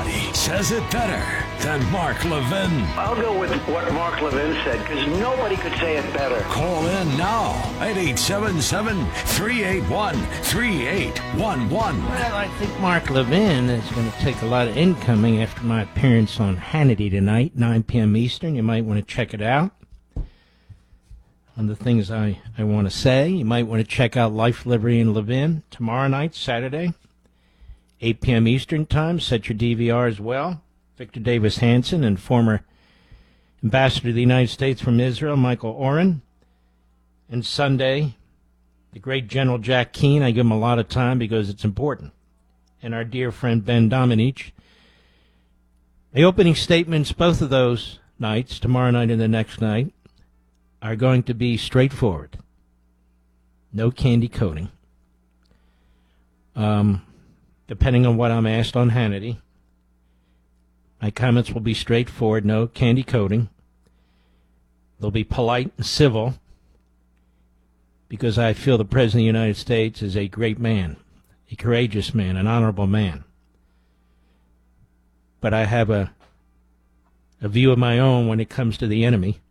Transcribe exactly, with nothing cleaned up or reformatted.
Nobody says it better than Mark Levin. I'll go with what Mark Levin said, because nobody could say it better. Call in now at eight seven seven, three eight one, three eight one one. Well, I think Mark Levin is going to take a lot of incoming after my appearance on Hannity tonight, nine p.m. Eastern. You might want to check it out. On the things I, I want to say, you might want to check out Life, Liberty, and Levin tomorrow night, Saturday, eight p.m. Eastern Time. Set your D V R as well. Victor Davis Hanson and former Ambassador to the United States from Israel, Michael Oren. And Sunday, the great General Jack Keane. I give him a lot of time because it's important. And our dear friend Ben Domenech. The opening statements, both of those nights, tomorrow night and the next night, are going to be straightforward. No candy coating. Um, depending on what I'm asked on Hannity, my comments will be straightforward, no candy coating. They'll be polite and civil because I feel the President of the United States is a great man, a courageous man, an honorable man. But I have a, a view of my own when it comes to the enemy.